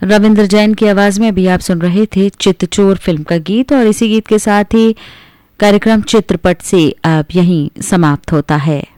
रविंद्र जैन की आवाज में अभी आप सुन रहे थे चित्तचोर फिल्म का गीत, और इसी गीत के साथ ही कार्यक्रम चित्रपट से अब यहीं समाप्त होता है।